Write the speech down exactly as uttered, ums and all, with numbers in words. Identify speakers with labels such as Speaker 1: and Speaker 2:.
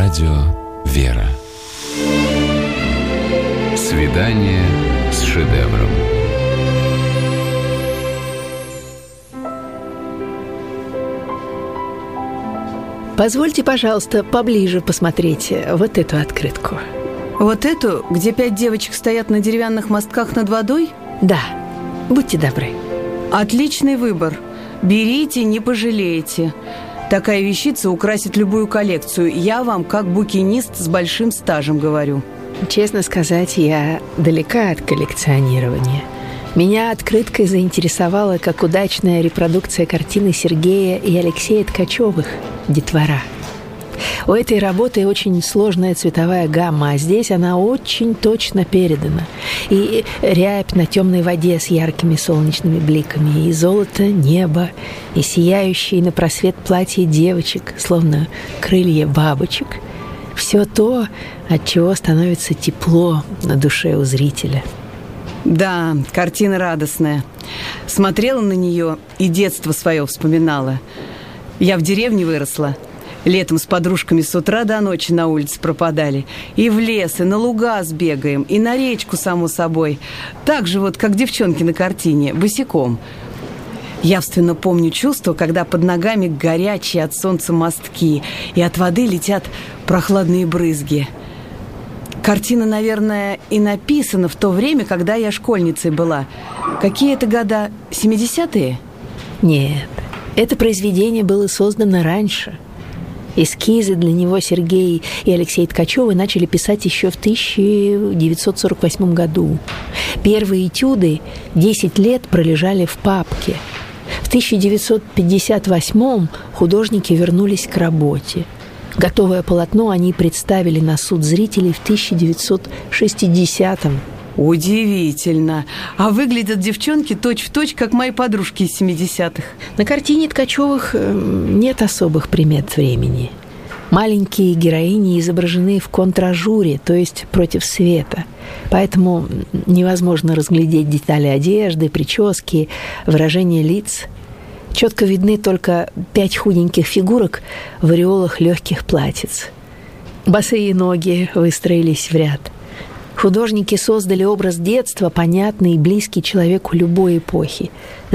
Speaker 1: Радио «Вера». Свидание с шедевром.
Speaker 2: Позвольте, пожалуйста, поближе посмотреть вот эту открытку.
Speaker 3: Вот эту, где пять девочек стоят на деревянных мостках над водой?
Speaker 2: Да, будьте добры.
Speaker 3: Отличный выбор. Берите, не пожалеете. Такая вещица украсит любую коллекцию. Я вам, как букинист с большим стажем, говорю.
Speaker 2: Честно сказать, я далека от коллекционирования. Меня открыткой заинтересовала как удачная репродукция картины Сергея и Алексея Ткачевых «Детвора». У этой работы очень сложная цветовая гамма, а здесь она очень точно передана. И рябь на темной воде с яркими солнечными бликами, и золото неба, и сияющие на просвет платья девочек, словно крылья бабочек. Все то, от чего становится тепло на душе у зрителя.
Speaker 3: Да, картина радостная. Смотрела на нее и детство свое вспоминала. Я в деревне выросла. Летом с подружками с утра до ночи на улице пропадали. И в лес, и на луга сбегаем, и на речку, само собой. Так же вот, как девчонки на картине, босиком. Явственно помню чувство, когда под ногами горячие от солнца мостки, и от воды летят прохладные брызги. Картина, наверное, и написана в то время, когда я школьницей была. Какие это года? семидесятые?
Speaker 2: Нет, это произведение было создано раньше. Эскизы для него Сергей и Алексей Ткачевы начали писать еще в тысяча девятьсот сорок восьмом году. Первые этюды десять лет пролежали в папке. В тысяча девятьсот пятьдесят восьмом художники вернулись к работе. Готовое полотно они представили на суд зрителей в тысяча девятьсот шестидесятом.
Speaker 3: Удивительно. А выглядят девчонки точь-в-точь, как мои подружки из семидесятых.
Speaker 2: На картине Ткачевых нет особых примет времени. Маленькие героини изображены в контражуре, то есть против света. Поэтому невозможно разглядеть детали одежды, прически, выражения лиц. Четко видны только пять худеньких фигурок в ореолах легких платьиц. Босые ноги выстроились в ряд. Художники создали образ детства, понятный и близкий человеку любой эпохи.